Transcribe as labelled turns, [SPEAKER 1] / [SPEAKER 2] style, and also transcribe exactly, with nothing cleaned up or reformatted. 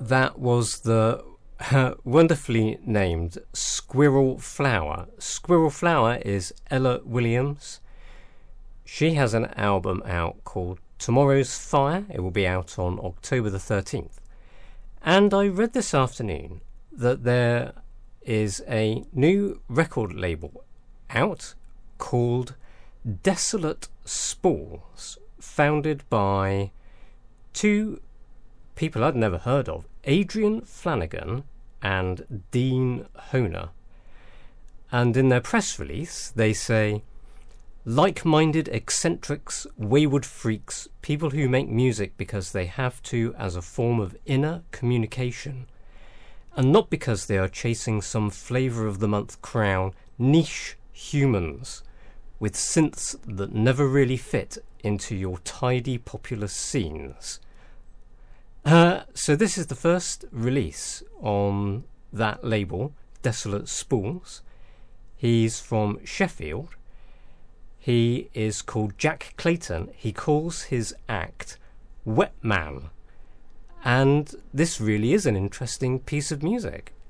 [SPEAKER 1] That was the uh, wonderfully named Squirrel Flower. Squirrel Flower is Ella Williams. She has an album out called Tomorrow's Fire. It will be out on October the thirteenth. And I read this afternoon that there is a new record label out called Desolate Spools, founded by two people I'd never heard of, Adrian Flanagan and Dean Honer. And in their press release they say, like-minded eccentrics, wayward freaks, people who make music because they have to as a form of inner communication, and not because they are chasing some flavour of the month crown, niche humans with synths that never really fit into your tidy popular scenes. Uh, so this is the first release on that label, Desolate Spools. He's from Sheffield. He is called Jack Clayton. He calls his act Wet Man. And this really is an interesting piece of music.